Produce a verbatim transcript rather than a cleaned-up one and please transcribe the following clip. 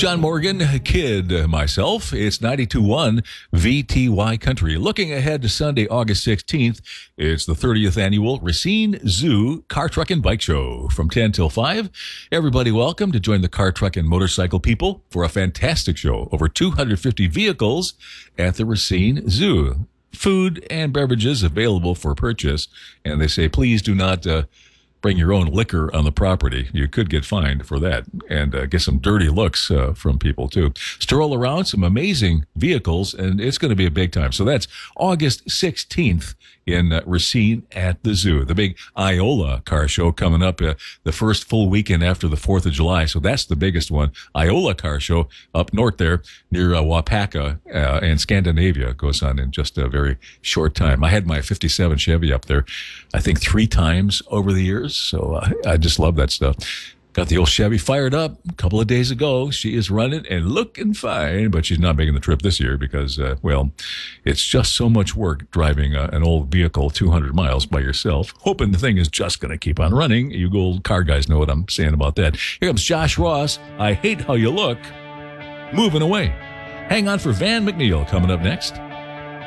John Morgan, Kid, myself. It's ninety-two point one V T Y Country. Looking ahead to Sunday, August sixteenth, it's the thirtieth annual Racine Zoo Car, Truck, and Bike Show from ten till five. Everybody welcome to join the car, truck, and motorcycle people for a fantastic show. Over two hundred fifty vehicles at the Racine Zoo. Food and beverages available for purchase. And they say, please do not uh, bring your own liquor on the property. You could get fined for that and uh, get some dirty looks uh, from people, too. Stroll around, some amazing vehicles, and it's going to be a big time. So that's August sixteenth in uh, Racine at the zoo. The big Iola car show coming up uh, the first full weekend after the fourth of July. So that's the biggest one. Iola car show up north there near uh, Wapaka uh, and Scandinavia goes on in just a very short time. I had my fifty-seven Chevy up there, I think, three times over the years. So uh, I just love that stuff. Got the old Chevy fired up a couple of days ago. She is running and looking fine, but she's not making the trip this year because, uh, well, it's just so much work driving uh, an old vehicle two hundred miles by yourself, hoping the thing is just going to keep on running. You old car guys know what I'm saying about that. Here comes Josh Ross. I hate how you look. Moving away. Hang on for Van McNeil coming up next.